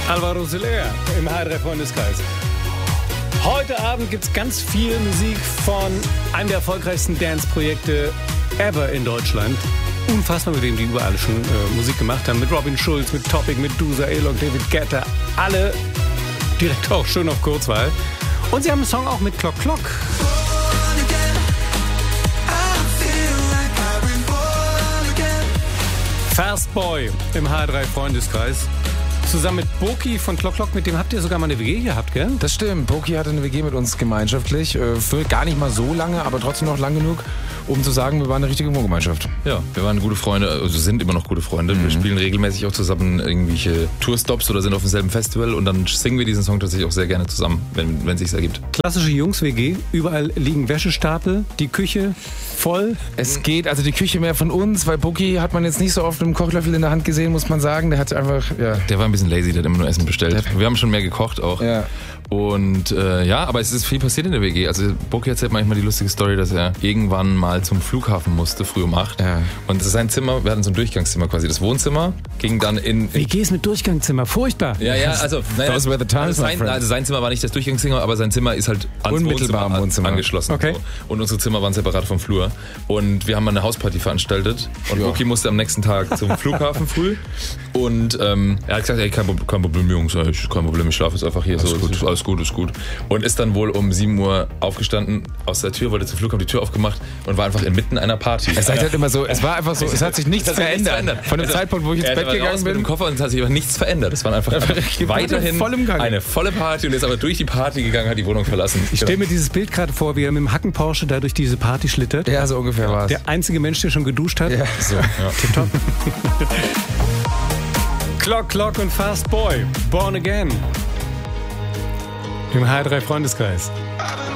Alvaro Soler im H3 Freundeskreis. Heute Abend gibt es ganz viel Musik von einem der erfolgreichsten Dance-Projekte ever in Deutschland. Unfassbar, mit dem die überall schon Musik gemacht haben. Mit Robin Schulz, mit Topic, mit Dusa, Elok, David Guetta. Alle direkt auch schön auf Kurzwahl. Und sie haben einen Song auch mit Clock Clock. Fast Boy im H3 Freundeskreis. Zusammen mit Boki von Clock Clock, mit dem habt ihr sogar mal eine WG gehabt, gell? Das stimmt. Boki hatte eine WG mit uns gemeinschaftlich. Für gar nicht mal so lange, aber trotzdem noch lang genug, um zu sagen, wir waren eine richtige Wohngemeinschaft. Ja, wir waren gute Freunde, also sind immer noch gute Freunde. Wir spielen regelmäßig auch zusammen irgendwelche Tourstops oder sind auf demselben Festival und dann singen wir diesen Song tatsächlich auch sehr gerne zusammen, wenn es sich ergibt. Klassische Jungs-WG, überall liegen Wäschestapel, die Küche voll. Es geht, also die Küche mehr von uns, weil Boki hat man jetzt nicht so oft mit einem Kochlöffel in der Hand gesehen, muss man sagen. Der hat einfach, ja. Der war ein bisschen lazy, der hat immer nur Essen bestellt. Wir haben schon mehr gekocht auch. Ja. Und aber es ist viel passiert in der WG. Also Boki erzählt manchmal die lustige Story, dass er irgendwann mal zum Flughafen musste, früh um 8. Ja. Und sein Zimmer, wir hatten so ein Durchgangszimmer quasi. Das Wohnzimmer ging dann in WGs mit Durchgangszimmer, furchtbar. Ja, also sein Zimmer war nicht das Durchgangszimmer, aber sein Zimmer ist halt ans unmittelbar am Wohnzimmer angeschlossen. Okay. So. Und unsere Zimmer waren separat vom Flur. Und wir haben mal eine Hausparty veranstaltet. Und Boki musste am nächsten Tag zum Flughafen früh. Und er hat gesagt, ey, kein Problem, Jungs, kein Problem, ich schlafe jetzt einfach hier. Alles gut. Und ist dann wohl um 7 Uhr aufgestanden aus der Tür, wollte zum Flughafen, die Tür aufgemacht und war einfach inmitten einer Party. Er sagt halt immer so, es war einfach so, es hat sich nichts verändert. Von dem Zeitpunkt, wo ich ins Bett gegangen bin. Mit dem Koffer und es hat sich aber nichts verändert. Es war einfach weiterhin eine volle Party und ist aber durch die Party gegangen, hat die Wohnung verlassen. Ich stelle mir dieses Bild gerade vor, wie er mit dem Hacken Porsche da durch diese Party schlittert. Ja, so ungefähr war es. Der einzige Mensch, der schon geduscht hat. Ja, so. Ja. Tipptopp. Clock Clock und Fast Boy, Born Again. Im H3 Freundeskreis.